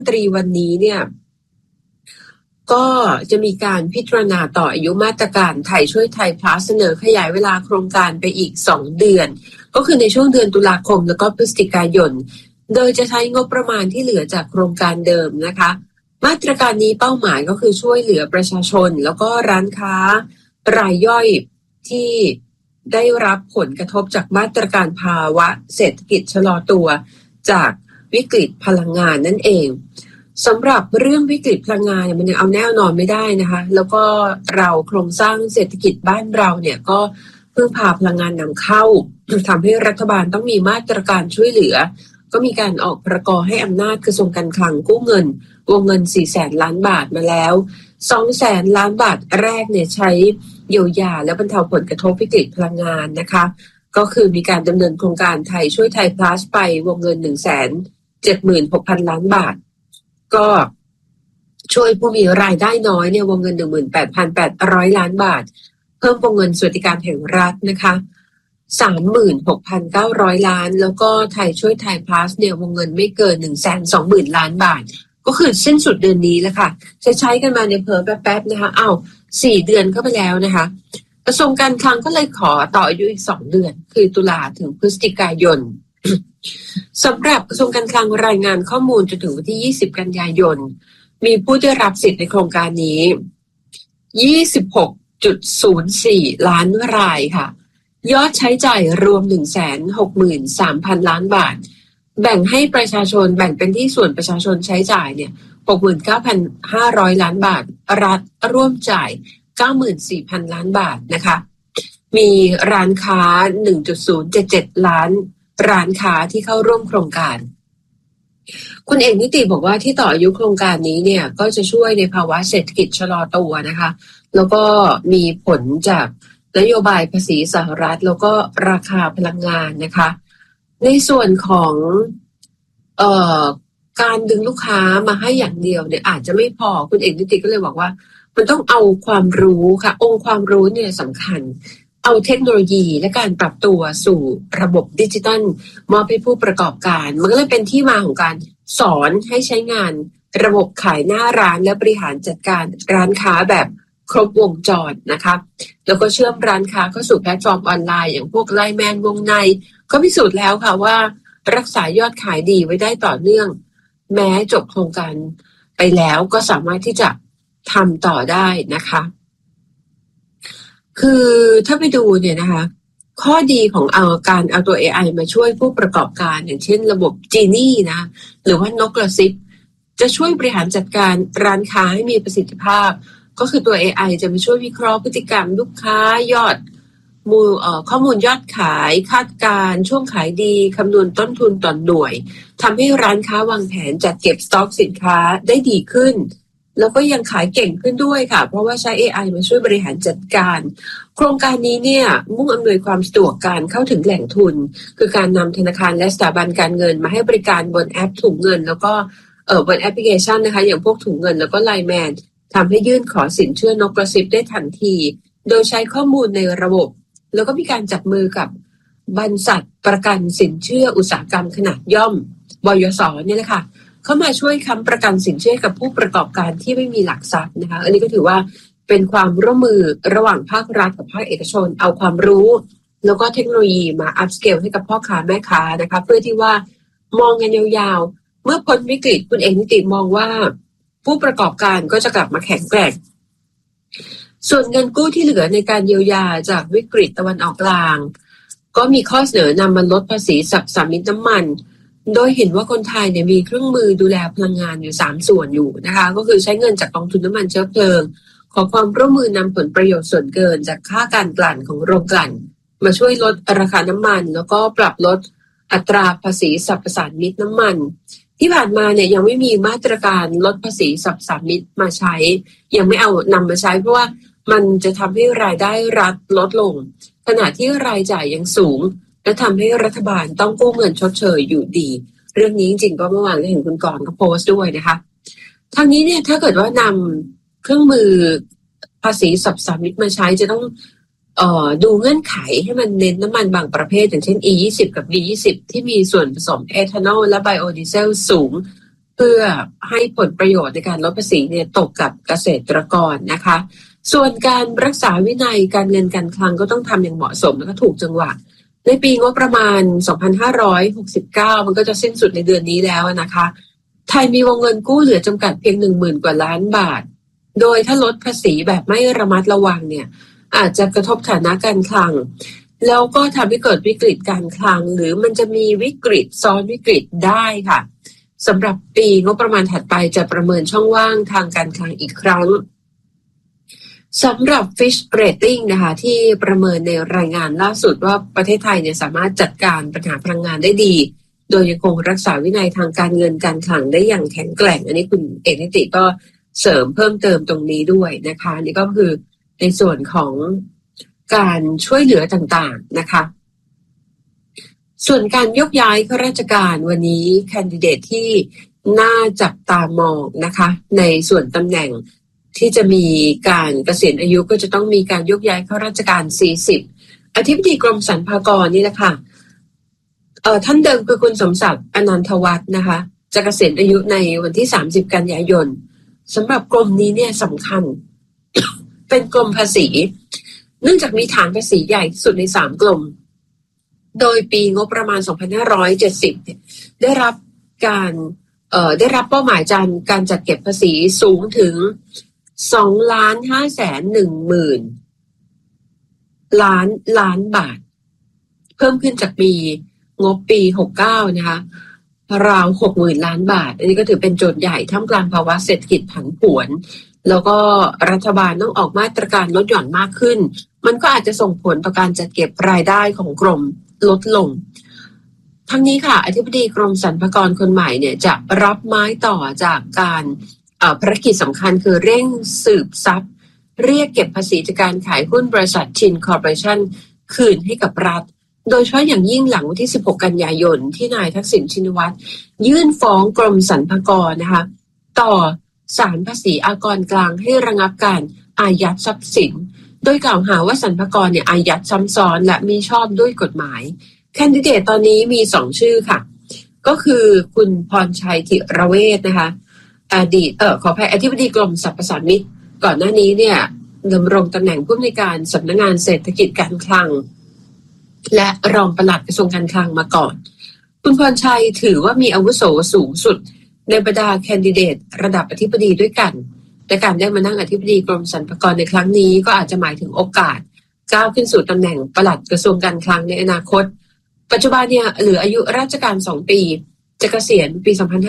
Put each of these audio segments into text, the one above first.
ตรีวันนี้เนี่ยก็จะมีการพิจารณาต่ออายุมาตรการไทยช่วยไทยพลัสเสนอขยายเวลาโครงการไปอีก2เดือนก็คือในช่วงเดือนตุลาคมแล้วก็พฤศจิกายนโดยจะใช้งบประมาณที่เหลือจากโครงการเดิมนะคะมาตรการนี้เป้าหมายก็คือช่วยเหลือประชาชนแล้วก็ร้านค้ารายย่อยที่ได้รับผลกระทบจากมาตรการภาวะเศรษฐกิจชะลอตัวจากวิกฤตพลังงานนั่นเองสำหรับเรื่องวิกฤตพลังงานมันยังเอาแน่นอนไม่ได้นะคะแล้วก็เราโครงสร้างเศรษฐกิจบ้านเราเนี่ยก็พึ่งพาพลังงานนำเข้าทำให้รัฐบาลต้องมีมาตรการช่วยเหลือก็มีการออกพรกให้อำนาจกระทรวงการคลังกู้เงินวงเงิน 400,000 ล้านบาทมาแล้ว 200,000 ล้านบาทแรกเนี่ยใช้เยียวยาและบรรเทาผลกระทบวิกฤตพลังงานนะคะก็คือมีการดำเนินโครงการไทยช่วยไทย plus ไปวงเงิน 176,000 ล้านบาทก็ช่วยผู้มีรายได้น้อยเนี่ยวงเงิน 18,800 ล้านบาทเพิ่มวงเงินสวัสดิการแห่งรัฐนะคะ 36,900 ล้านแล้วก็ไทยช่วยไทย plus เนี่ยวงเงินไม่เกิน 120,000 ล้านบาทก็คือสิ้นสุดเดือนนี้แล้วค่ะใช้กันมาในเพิ่มแป๊บๆนะคะ4 เดือนเข้าไปแล้วนะคะกระทรวงการคลังก็เลยขอต่ออายุอีก2 เดือนคือตุลาถึงพฤศจิกายน สำหรับกระทรวงการคลังรายงานข้อมูลจนถึงวันที่20กันยายนมีผู้ได้รับสิทธิ์ในโครงการนี้ 26.04 ล้านรายค่ะยอดใช้จ่ายรวม 163,000 ล้านบาทแบ่งให้ประชาชนแบ่งเป็นที่ส่วนประชาชนใช้จ่ายเนี่ย 69,500 ล้านบาทรัฐร่วมจ่าย 94,000 ล้านบาทนะคะมีร้านค้า 1.077 ล้านร้านค้าที่เข้าร่วมโครงการคุณเอกนิติบอกว่าที่ต่ออายุโครงการนี้เนี่ยก็จะช่วยในภาวะเศรษฐกิจชะลอตัวนะคะแล้วก็มีผลจากนโยบายภาษีสหรัฐแล้วก็ราคาพลังงานนะคะในส่วนของการดึงลูกค้ามาให้อย่างเดียวเนี่ยอาจจะไม่พอคุณเอกนิติก็เลยบอกว่ามันต้องเอาความรู้ค่ะองค์ความรู้เนี่ยสำคัญเอาเทคโนโลยีและการปรับตัวสู่ระบบดิจิทัลมอบให้ผู้ประกอบการมันก็เลยเป็นที่มาของการสอนให้ใช้งานระบบขายหน้าร้านและบริหารจัดการร้านค้าแบบครบวงจรนะคะแล้วก็เชื่อมร้านค้าเข้าสู่แพลตฟอร์มออนไลน์อย่างพวกไลน์แมนวงในก็พิสูจน์แล้วค่ะว่ารักษายอดขายดีไว้ได้ต่อเนื่องแม้จบโครงการไปแล้วก็สามารถที่จะทำต่อได้นะคะคือถ้าไปดูเนี่ยนะคะข้อดีของการเอาตัว AI มาช่วยผู้ประกอบการอย่างเช่นระบบ Genie นะหรือว่านกกระซิบจะช่วยบริหารจัดการร้านค้าให้มีประสิทธิภาพก็คือตัว AI จะมาช่วยวิเคราะห์พฤติกรรมลูกค้ายอดข้อมูลยอดขายคาดการช่วงขายดีคำนวณต้นทุนต่อหน่วยทำให้ร้านค้าวางแผนจัดเก็บสต็อกสินค้าได้ดีขึ้นแล้วก็ยังขายเก่งขึ้นด้วยค่ะเพราะว่าใช้ AI มาช่วยบริหารจัดการโครงการนี้เนี่ยมุ่งอำนวยความสะดวกการเข้าถึงแหล่งทุนคือการนำธนาคารและสถาบันการเงินมาให้บริการบนแอปถุงเงินแล้วก็บนแอปพลิเคชันนะคะอย่างพวกถุงเงินแล้วก็ไลน์แมนทำให้ยื่นขอสินเชื่อนกกระซิบได้ทันทีโดยใช้ข้อมูลในระบบแล้วก็มีการจับมือกับบรรษัทประกันสินเชื่ออุตสาหกรรมขนาดย่อมบยส.นี่แหละค่ะเข้ามาช่วยค้ำประกันสินเชื่อกับผู้ประกอบการที่ไม่มีหลักทรัพย์นะคะอันนี้ก็ถือว่าเป็นความร่วมมือระหว่างภาครัฐกับภาคเอกชนเอาความรู้แล้วก็เทคโนโลยีมาอัพสเกลให้กับพ่อค้าแม่ค้านะคะเพื่อที่ว่ามองกันยาวๆเมื่อพ้นวิกฤตคุณเอกนิติมองว่าผู้ประกอบการก็จะกลับมาแข็งแกร่งส่วนเงินกู้ที่เหลือในการเยียวยาจากวิกฤตตะวันออกกลางก็มีข้อเสนอนำมาลดภาษีสรรพสามิตน้ำมันโดยเห็นว่าคนไทยเนี่ยมีเครื่องมือดูแลพลังงานอยู่3ส่วนอยู่นะคะก็คือใช้เงินจากกองทุนน้ำมันเชื้อเพลิงขอความร่วมมือนำผลประโยชน์ส่วนเกินจากค่าการกลั่นของโรงกลั่นมาช่วยลดราคาน้ำมันแล้วก็ปรับลดอัตราภาษีสรรพสามิตน้ำมันที่ผ่านมาเนี่ยยังไม่มีมาตรการลดภาษีสรรพสามิตมาใช้ยังไม่เอานำมาใช้เพราะว่ามันจะทำให้รายได้รัฐลดลงขณะที่รายจ่ายยังสูงและทำให้รัฐบาลต้องกู้เงินชดเชยอยู่ดีเรื่องนี้จริงๆก็เมื่อวานก็เห็นคุณกรณ์ก็โพสต์ด้วยนะคะทางนี้เนี่ยถ้าเกิดว่านำเครื่องมือภาษีสรรพสามิตมาใช้จะต้องดูเงื่อนไขให้มันเน้นน้ำมันบางประเภทอย่างเช่น E20 กับ B20 ที่มีส่วนผสมเอทานอลและไบโอดีเซลสูงพื่อให้ผลประโยชน์ในการลดภาษีเนี่ยตกกับเกษตรกรนะคะส่วนการรักษาวินัยการเงินการคลังก็ต้องทำอย่างเหมาะสมและก็ถูกจังหวะในปีงบประมาณ 2569 มันก็จะสิ้นสุดในเดือนนี้แล้วนะคะไทยมีวงเงินกู้เหลือจำกัดเพียง 10,000 กว่าล้านบาทโดยถ้าลดภาษีแบบไม่ระมัดระวังเนี่ยอาจจะกระทบฐานะการคลังแล้วก็ทำให้เกิดวิกฤตการคลังหรือมันจะมีวิกฤตซ้อนวิกฤตได้ค่ะสำหรับปีงบประมาณถัดไปจะประเมินช่องว่างทางการคลังอีกครั้งสำหรับ Fitch Rating นะคะที่ประเมินในรายงานล่าสุดว่าประเทศไทยเนี่ยสามารถจัดการปัญหาพลังงานได้ดีโดยยังคงรักษาวินัยทางการเงินการคลังได้อย่างแข็งแกร่งอันนี้คุณเอกนิติก็เสริมเพิ่มเติมตรงนี้ด้วยนะคะนี่ก็คือในส่วนของการช่วยเหลือต่างๆนะคะส่วนการยกย้ายข้าราชการวันนี้แคนดิเดตที่น่าจับตามองนะคะในส่วนตำแหน่งที่จะมีการเกษียณอายุก็จะต้องมีการยกย้ายข้าราชการ40อธิบดีกรมสรรพากรนี่แหละค่ะท่านเดิมคือคุณสมศักดิ์อนันทวัฒน์นะคะจะเกษียณอายุในวันที่30กันยายนสำหรับกรมนี้เนี่ยสำคัญ เป็นกรมภาษีเนื่องจากมีฐานภาษีใหญ่ที่สุดใน3กรมโดยปีงบประมาณ 2570 เนี่ยได้รับเป้าหมายการจัดเก็บภาษีสูงถึง 2,510,000 ล้านบาทเพิ่มขึ้นจากงบปี 69 นะคะราว 60,000 ล้านบาทอันนี้ก็ถือเป็นโจทย์ใหญ่ท่ามกลางภาวะเศรษฐกิจผันผวนแล้วก็รัฐบาลต้องออกมาตรการลดหย่อนมากขึ้นมันก็อาจจะส่งผลต่อการจัดเก็บรายได้ของกรมลดลงทั้งนี้ค่ะอธิบดีกรมสรรพากรคนใหม่เนี่ยจะรับไม้ต่อจากการภารกิจสำคัญคือเร่งสืบทรัพย์เรียกเก็บภาษีจากการขายหุ้นบริษัทชินคอร์ปอเรชั่นคืนให้กับรัฐโดยเฉพาะอย่างยิ่งหลังวันที่16กันยายนที่นายทักษิณชินวัตรยื่นฟ้องกรมสรรพากรนะคะต่อศาลภาษีอากรกลางให้ระงับการอายัดทรัพย์สินโดยกล่าวหาว่าสรรพากรเนี่ยอายัดซ้ำซ้อนและมิชอบด้วยกฎหมายแคนดิเดตตอนนี้มี2ชื่อค่ะก็คือคุณพรชัยธิระเวชนะคะอดีตขออภัยอธิบดีกรมสรรพสามิตก่อนหน้านี้เนี่ยดำรงตำแหน่งผู้อำนวยการสำนักงานเศรษฐกิจการคลังและรองปลัดกระทรวงการคลังมาก่อนคุณพรชัยถือว่ามีอาวุโสสูงสุดในบรรดาแคนดิเดตระดับอธิบดีด้วยกันแต่การได้มานั่งอธิบดีกรมสรรพากรในครั้งนี้ก็อาจจะหมายถึงโอกาสก้าวขึ้นสู่ตำแหน่งปลัดกระทรวงการคลังในอนาคตปัจจุบันเนี่ยเหลืออายุราชการ2ปีจะเกษียณปี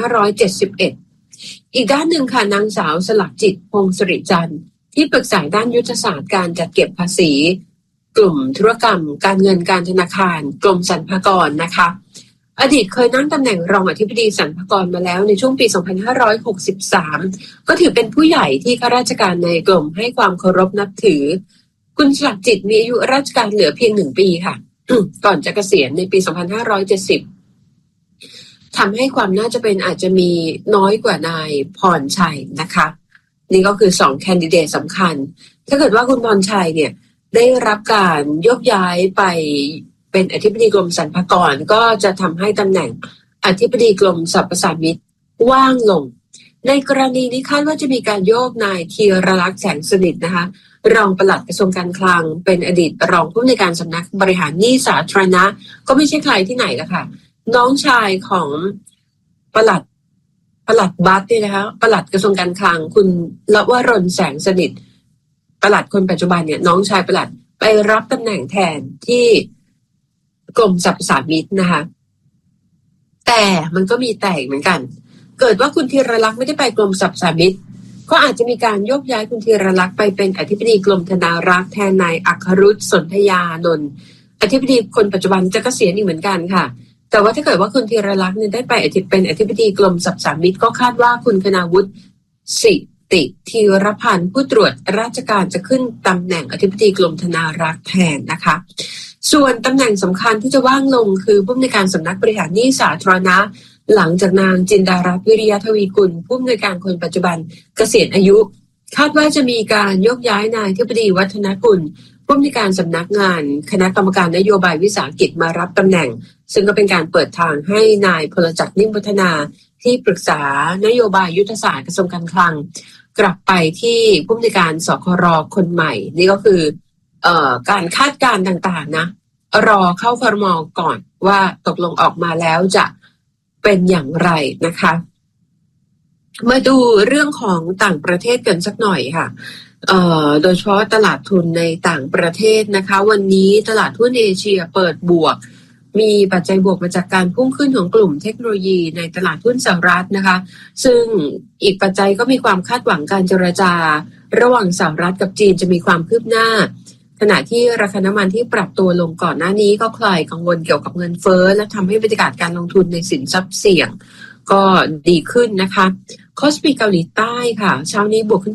2571 อีกด้านหนึ่งค่ะนางสาวสลักจิตพงศ์สิริจันทร์ที่ปรึกษาด้านยุทธศาสตร์การจัดเก็บภาษีกลุ่มธุรกรรมการเงินการธนาคารกรมสรรพากรนะคะอดีตเคยนั่งตำแหน่งรองอธิบดีสรรพากรมาแล้วในช่วงปี 2563 ก็ถือเป็นผู้ใหญ่ที่ข้าราชการในกรมให้ความเคารพนับถือคุณสลักจิตมีอายุราชการเหลือเพียง1ปีค่ะ ก่อนจะเกษียณในปี 2570 ทำให้ความน่าจะเป็นอาจจะมีน้อยกว่านายพรชัยนะคะนี่ก็คือ2แคนดิเดตสำคัญถ้าเกิดว่าคุณพรชัยเนี่ยได้รับการยกย้ายไปเป็นอธิบดีกรมสรรพากรก็จะทำให้ตำแหน่งอธิบดีกรมสรรพสามิตว่างลงในกรณีนี้คาดว่าจะมีการโยกนายธีรลักษณ์แสงสนิทนะคะรองปลัดกระทรวงการคลังเป็นอดีตรองผู้อำนวยการสำนักบริหารหนี้สาธารณะก็ไม่ใช่ใครที่ไหนละค่ะน้องชายของปลัดบัตเนี่ยนะคะปลัดกระทรวงการคลังคุณลวรนแสงสนิทปลัดคนปัจจุบันเนี่ยน้องชายปลัดไปรับตำแหน่งแทนที่กรมสรรพสามิตนะคะแต่มันก็มีแต่เหมือนกันเกิดว่าคุณธีรลักษณ์ไม่ได้ไปกรมสรรพสามิตก็อาจจะมีการโยกย้ายคุณธีรลักษณ์ไปเป็นอธิบดีกรมธนารักษ์แทนนายอัครรุตสนธยานนท์อธิบดีคนปัจจุบันจะเกษียณอีกเหมือนกันค่ะแต่ว่าถ้าเกิดว่าคุณธีรลักษณ์เนี่ยได้ไปเป็นอธิบดีกรมสรรพสามิตก็คาดว่าคุณคณาวุฒิสิติธีรพันธ์ผู้ตรวจราชการจะขึ้นตำแหน่งอธิบดีกรมธนารักษ์แทนนะคะส่วนตำแหน่งสำคัญที่จะว่างลงคือผู้อำนวยการสำนักบริหารหนี้สาธารณะหลังจากนางจินดารัตน์วิริยะทวีกุลผู้อำนวยการคนปัจจุบันเกษียณอายุคาดว่าจะมีการยกย้ายนายอธิบดีวัฒนกุลผู้ผู้อำนวยการสำนักงานคณะกรรมการนโยบายวิสาหกิจมารับตำแหน่งซึ่งก็เป็นการเปิดทางให้นายพลจักรนิ่มพัฒนาที่ปรึกษานโยบายยุทธศาสตร์กระทรวงการคลังกลับไปที่ผู้อำนวยการสครคนใหม่นี่ก็คือการคาดการณ์ต่างๆนะรอเข้าครม.ก่อนว่าตกลงออกมาแล้วจะเป็นอย่างไรนะคะมาดูเรื่องของต่างประเทศกันสักหน่อยค่ะโดยเฉพาะตลาดทุนในต่างประเทศนะคะวันนี้ตลาดหุ้นเอเชียเปิดบวกมีปัจจัยบวกมาจากการพุ่งขึ้นของกลุ่มเทคโนโลยีในตลาดหุ้นสหรัฐนะคะซึ่งอีกปัจจัยก็มีความคาดหวังการเจรจาระหว่างสหรัฐกับจีนจะมีความคืบหน้าขณะที่ราคาน้ำมันที่ปรับตัวลงก่อนหน้านี้ก็คลายกังวลเกี่ยวกับเงินเฟ้อและทำให้บรรยากาศการลงทุนในสินทรัพย์เสี่ยงก็ดีขึ้นนะคะคอสปีเกาหลีใต้ค่ะเช้านี้บวกขึ้นไป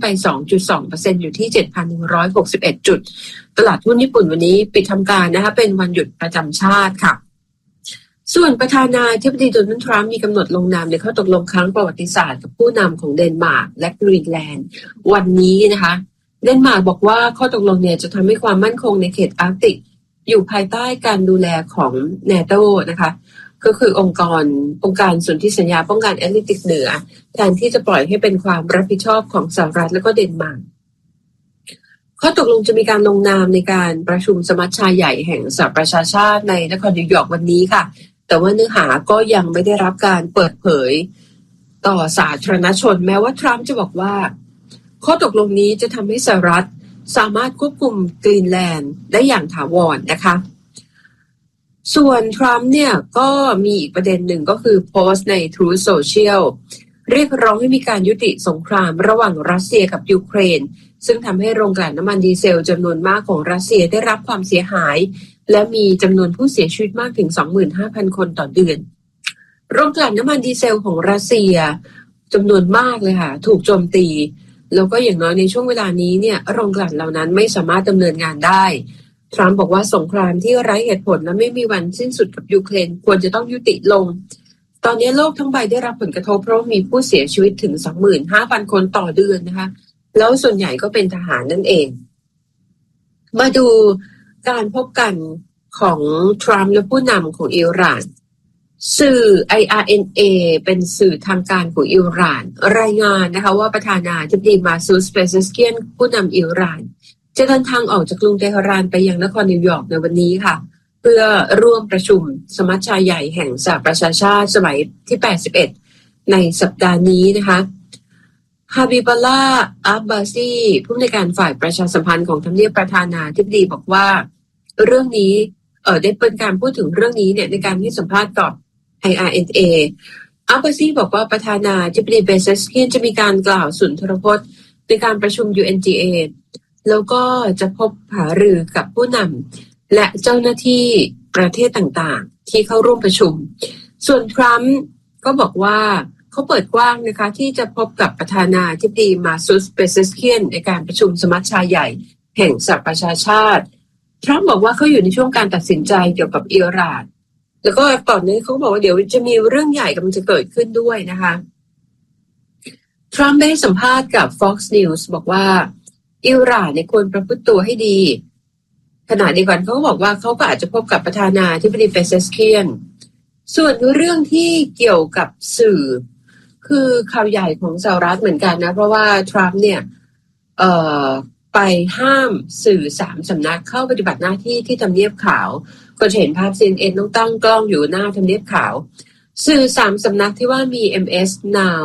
2.2% อยู่ที่ 7,161 จุดตลาดหุ้นญี่ปุ่นวันนี้ปิดทำการนะคะเป็นวันหยุดประจำชาติค่ะส่วนประธานาธิบดีโดนัลด์ทรัมป์มีกำหนดลงนามในข้อตกลงครั้งประวัติศาสตร์กับผู้นำของเดนมาร์กและกรีนแลนด์วันนี้นะคะเดนมาร์กบอกว่าข้อตกลงเนี่ยจะทำให้ความมั่นคงในเขตอาร์กติกอยู่ภายใต้การดูแลของเนโตนะคะก็คือองค์การสนธิสัญญาป้องกันแอตแลนติกเหนือแทนที่จะปล่อยให้เป็นความรับผิดชอบของสหรัฐและก็เดนมาร์กข้อตกลงจะมีการลงนามในการประชุมสมัชชาใหญ่แห่งสหประชาชาติในนครนิวยอร์กวันนี้ค่ะแต่ว่าเนื้อหาก็ยังไม่ได้รับการเปิดเผยต่อสาธารณชนแม้ว่าทรัมป์จะบอกว่าข้อตกลงนี้จะทำให้สหรัฐสามารถควบคุมกรีนแลนด์ได้อย่างถาวรนะคะส่วนทรัมป์เนี่ยก็มีอีกประเด็นหนึ่งก็คือโพสต์ใน Truth Social เรียกร้องให้มีการยุติสงครามระหว่างรัสเซียกับยูเครนซึ่งทำให้โรงกลั่นน้ำมันดีเซลจำนวนมากของรัสเซียได้รับความเสียหายและมีจำนวนผู้เสียชีวิตมากถึง 25,000 คนต่อเดือนโรงกลั่นน้ำมันดีเซลของรัสเซียจำนวนมากเลยค่ะถูกโจมตีแล้วก็อย่างน้อยในช่วงเวลานี้เนี่ยโรงกลั่นเหล่านั้นไม่สามารถดำเนินงานได้ทรัมป์บอกว่าสงครามที่ไร้เหตุผลและไม่มีวันสิ้นสุดกับยูเครนควรจะต้องยุติลงตอนนี้โลกทั้งใบได้รับผลกระทบเพราะมีผู้เสียชีวิตถึง 25,000 คนต่อเดือนนะคะแล้วส่วนใหญ่ก็เป็นทหารนั่นเองมาดูการพบกันของทรัมป์และผู้นำของอิหร่านสื่อ IRNA เป็นสื่อทางการของอิหร่านรายงานนะคะว่าประธานาธิบดีมาซูด เปเซสเกียนผู้นำอิหร่านจะเดินทางออกจากกรุงเตหะรานไปยังนครนิวยอร์กในวันนี้ค่ะเพื่อร่วมประชุมสมัชชาใหญ่แห่งสหประชาชาติสมัยที่ 81 ในสัปดาห์นี้นะคะฮาบิบัลลาห์ อับบาซีผู้อำนวยการฝ่ายประชาสัมพันธ์ของทำเนียบประธานาธิบดีบอกว่าเรื่องนี้ได้เป็นการพูดถึงเรื่องนี้เนี่ยในการให้สัมภาษณ์กับ IRNA อับบาซีบอกว่าประธานาธิบดีเบเซสเกียนจะมีการกล่าวสุนทรพจน์ในการประชุม UNGA แล้วก็จะพบหารือกับผู้นำและเจ้าหน้าที่ประเทศต่างๆที่เข้าร่วมประชุมส่วนทรัมป์ก็บอกว่าเขาเปิดกว้างนะคะที่จะพบกับประธานาธิบดีมาซูด เปเซสเกียนในการประชุมสมัชชาใหญ่แห่งสหประชาชาติทรัมป์บอกว่าเขาอยู่ในช่วงการตัดสินใจเกี่ยวกับอิหร่านแล้วก็ก่อนนี้เขาบอกว่าเดี๋ยวจะมีเรื่องใหญ่กำลังจะเกิดขึ้นด้วยนะคะทรัมป์ได้สัมภาษณ์กับ Fox News บอกว่าอิหร่านเนี่ยควรประพฤติตัวให้ดีขณะเดียวกันเขาก็บอกว่าเขาก็อาจจะพบกับประธานาธิบดีเปเซสเกียนส่วนเรื่องที่เกี่ยวกับสื่อคือข่าวใหญ่ของสหรัฐเหมือนกันนะเพราะว่าทรัมป์เนี่ยไปห้ามสื่อ3 สำนักเข้าปฏิบัติหน้าที่ที่ทำเนียบขาวก็จะเห็นภาพ CNN ต้องตั้งกล้องอยู่หน้าทำเนียบขาวสื่อ3 สำนักที่ว่ามี MS Now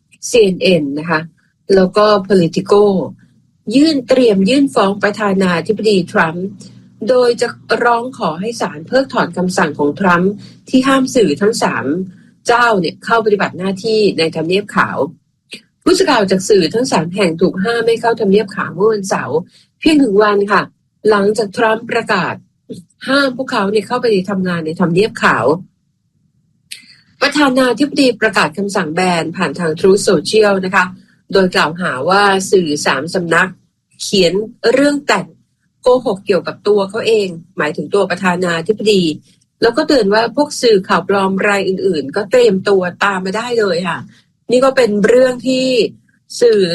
CNN นะคะแล้วก็ Politico เตรียมยื่นฟ้องประธานาธิบดีทรัมป์โดยจะร้องขอให้ศาลเพิกถอนคำสั่งของทรัมป์ที่ห้ามสื่อทั้ง3เจ้าเนี่ยเข้าปฏิบัติหน้าที่ในทำเนียบขาวผู้สื่อข่าวจากสื่อทั้ง3แห่งถูกห้ามไม่เข้าทำเนียบขาวเมื่อวันเสาร์เพียง1 วันค่ะหลังจากทรัมป์ประกาศห้ามพวกเขาเนี่ยเข้าไปทำงานในทำเนียบขาวประธานาธิบดีประกาศคำสั่งแบนผ่านทาง Truth Social นะคะโดยกล่าวหาว่าสื่อ3 สำนักเขียนเรื่องแต่งโกหกเกี่ยวกับตัวเขาเองหมายถึงตัวประธานาธิบดีแล้วก็เตือนว่าพวกสื่อข่าวปลอมรายอื่นๆก็เตรียมตัวตามมาได้เลยค่ะนี่ก็เป็นเรื่องที่สื่อ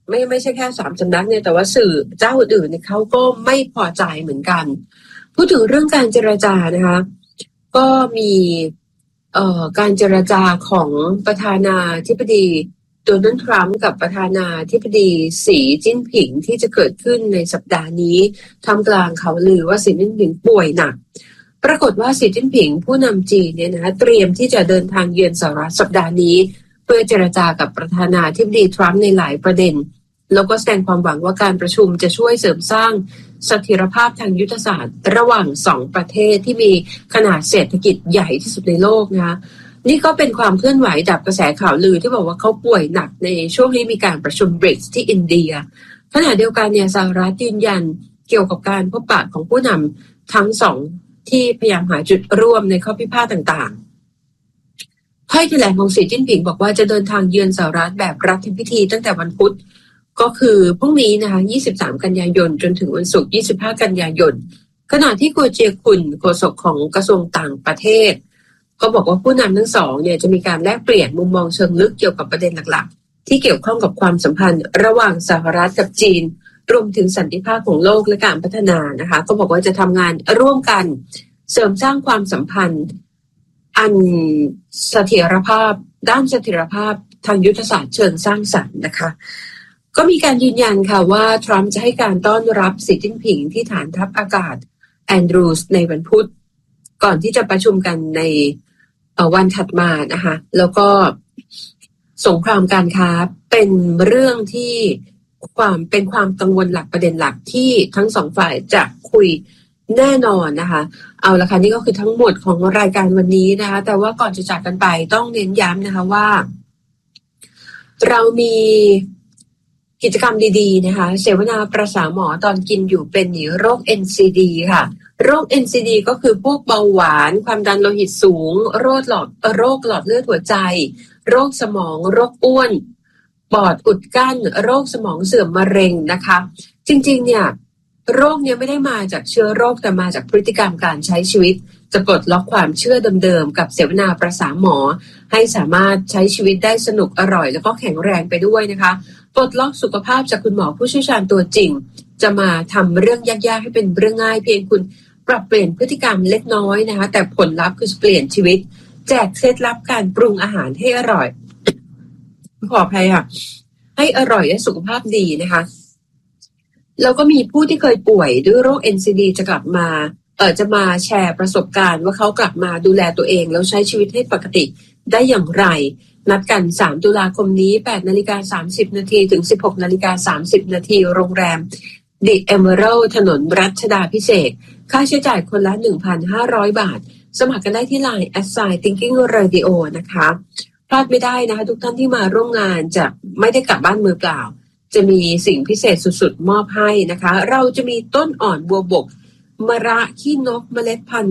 ไม่ใช่แค่3สำนักเนี่ยแต่ว่าสื่อเจ้าอื่นๆเนี่ยเขาก็ไม่พอใจเหมือนกันพูดถึงเรื่องการเจรจานะคะก็มีการเจรจาของประธานาธิบดีโดนัลด์ทรัมป์กับประธานาธิบดีสีจิ้นผิงที่จะเกิดขึ้นในสัปดาห์นี้ท่ามกลางข่าวลือว่าสีจิ้นผิงป่วยหนักปรากฏว่าสีจิ้นผิงผู้นำจีนเนี่ยนะเตรียมที่จะเดินทางเยือนสหรัฐสัปดาห์นี้เพื่อเจรจากับประธานาธิบดีทรัมป์ในหลายประเด็นแล้วก็แสดงความหวังว่าการประชุมจะช่วยเสริมสร้างเสถียรภาพทางยุทธศาสตร์ระหว่าง2ประเทศที่มีขนาดเศรษฐกิจใหญ่ที่สุดในโลกนะคะนี่ก็เป็นความเคลื่อนไหวดับกระแสข่าวลือที่บอกว่าเขาป่วยหนักในช่วงนี้มีการประชุม BRICS ที่อินเดียขณะเดียวกันเนี่ยสหรัฐยืนยันเกี่ยวกับการพบปะของผู้นำทั้งสองที่พยายามหาจุดร่วมในข้อพิพาทต่างๆถ้อยแถลงของสีจิ้นผิงบอกว่าจะเดินทางเยือนสหรัฐแบบรัฐพิธีตั้งแต่วันพุธก็คือพรุ่งนี้นะคะ23กันยายนจนถึงวันศุกร์25กันยายนขณะที่กัวเจียคุนโฆษกของกระทรวงต่างประเทศก็บอกว่าผู้นำทั้งสองเนี่ยจะมีการแลกเปลี่ยนมุมมองเชิงลึกเกี่ยวกับประเด็นหลักๆที่เกี่ยวข้องกับความสัมพันธ์ระหว่างสหรัฐกับจีนรวมถึงสันติภาพของโลกและการพัฒนานะคะก็บอกว่าจะทำงานร่วมกันเสริมสร้างความสัมพันธ์อันเสถียรภาพด้านเสถียรภาพทางยุทธศาสตร์เชิงสร้างสรรค์นะคะก็มีการยืนยันค่ะว่าทรัมป์จะให้การต้อนรับสีจิ้นผิงที่ฐานทัพอากาศแอนดรูสในวันพุธก่อนที่จะประชุมกันในวันถัดมานะคะแล้วก็สงครามการค้าเป็นเรื่องที่เป็นความกังวลหลักประเด็นหลักที่ทั้งสองฝ่ายจะคุยแน่นอนนะคะเอาละค่ะนี่ก็คือทั้งหมดของรายการวันนี้นะคะแต่ว่าก่อนจะจากกันไปต้องเน้นย้ำนะคะว่าเรามีกิจกรรมดีๆนะคะเสวนาประสาหมอตอนกินอยู่เป็นหนีโรค NCD ค่ะโรค NCD ก็คือพวกเบาหวานความดันโลหิตสูงโรคหลอดเลือดหัวใจโรคสมองโรคอ้วนปอดอุดกั้นโรคสมองเสื่อมมะเร็งนะคะจริงๆเนี่ยโรคนี้ไม่ได้มาจากเชื้อโรคแต่มาจากพฤติกรรมการใช้ชีวิตจะปลดล็อกความเชื่อเดิมๆกับเสวนาประสาหมอให้สามารถใช้ชีวิตได้สนุกอร่อยแล้วก็แข็งแรงไปด้วยนะคะปลดล็อกสุขภาพจากคุณหมอผู้เชี่ยวชาญตัวจริงจะมาทำเรื่องยากๆให้เป็นเรื่องง่ายเพียงคุณปรับเปลี่ยนพฤติกรรมเล็กน้อยนะคะแต่ผลลัพธ์คือเปลี่ยนชีวิตแจกเคล็ดลับการปรุงอาหารให้อร่อยขออภัยค่ะให้อร่อยและสุขภาพดีนะคะแล้วก็มีผู้ที่เคยป่วยด้วยโรค NCD จะกลับมาจะมาแชร์ประสบการณ์ว่าเขากลับมาดูแลตัวเองแล้วใช้ชีวิตให้ปกติได้อย่างไรนัดกัน3ตุลาคมนี้ 8:30 น.ถึง 16:30 น.โรงแรม The Emerald ถนนรัชดาภิเษกค่าใช้จ่ายคนละ 1,500 บาทสมัครกันได้ที่ LINE @thinkingradio นะคะพลาดไม่ได้นะคะทุกท่านที่มาร่วมงานจะไม่ได้กลับบ้านมือเปล่าจะมีสิ่งพิเศษสุดๆมอบให้นะคะเราจะมีต้นอ่อนบัวบกมะระขี้นกเมล็ดพันธุ์